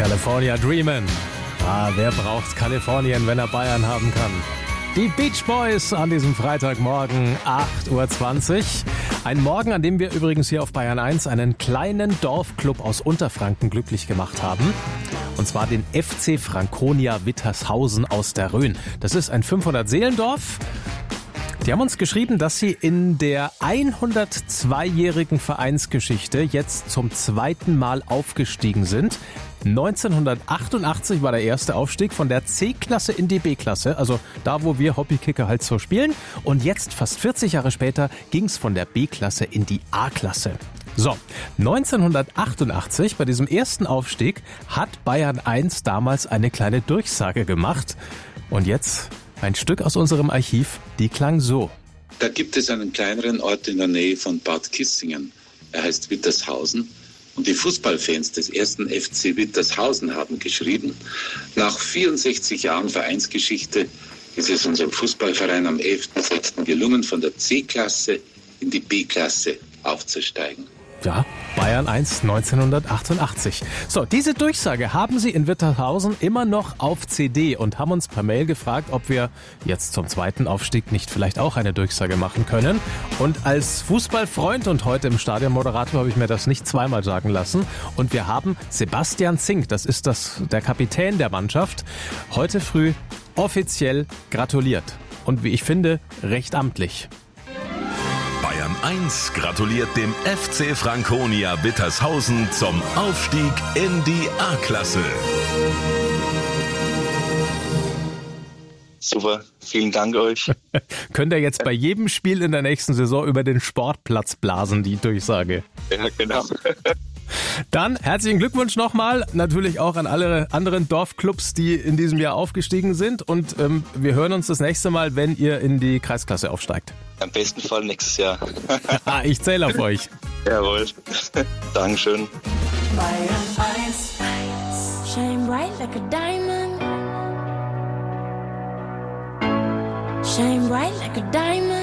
California Dreamin'. Wer braucht Kalifornien, wenn er Bayern haben kann? Die Beach Boys an diesem Freitagmorgen, 8.20 Uhr. Ein Morgen, an dem wir übrigens hier auf Bayern 1 einen kleinen Dorfclub aus Unterfranken glücklich gemacht haben. Und zwar den FC Franconia Wittershausen aus der Rhön. Das ist ein 500-Seelendorf. Die haben uns geschrieben, dass sie in der 102-jährigen Vereinsgeschichte jetzt zum zweiten Mal aufgestiegen sind. 1988 war der erste Aufstieg von der C-Klasse in die B-Klasse, also da, wo wir Hobbykicker halt so spielen. Und jetzt, fast 40 Jahre später, ging es von der B-Klasse in die A-Klasse. So, 1988, bei diesem ersten Aufstieg, hat Bayern 1 damals eine kleine Durchsage gemacht. Und jetzt ein Stück aus unserem Archiv, die klang so. Da gibt es einen kleineren Ort in der Nähe von Bad Kissingen. Er heißt Wittershausen. Und die Fußballfans des ersten FC Wittershausen haben geschrieben, nach 64 Jahren Vereinsgeschichte ist es unserem Fußballverein am 11.06. gelungen, von der C-Klasse in die B-Klasse aufzusteigen. Ja, Bayern 1 1988. So, diese Durchsage haben sie in Wittershausen immer noch auf CD und haben uns per Mail gefragt, ob wir jetzt zum zweiten Aufstieg nicht vielleicht auch eine Durchsage machen können. Und als Fußballfreund und heute im Stadionmoderator habe ich mir das nicht zweimal sagen lassen. Und wir haben Sebastian Zink, das ist der Kapitän der Mannschaft, heute früh offiziell gratuliert. Und wie ich finde, recht amtlich. Bayern 1 gratuliert dem FC Franconia Wittershausen zum Aufstieg in die A-Klasse. Super, vielen Dank euch. Könnt ihr jetzt bei jedem Spiel in der nächsten Saison über den Sportplatz blasen, die Durchsage. Ja, genau. Dann herzlichen Glückwunsch nochmal, natürlich auch an alle anderen Dorfclubs, die in diesem Jahr aufgestiegen sind. Und wir hören uns das nächste Mal, wenn ihr in die Kreisklasse aufsteigt. Am besten Fall nächstes Jahr. Ich zähle auf euch. Jawohl. Dankeschön. Bayern 1, shine bright like a diamond. Shine bright like a diamond.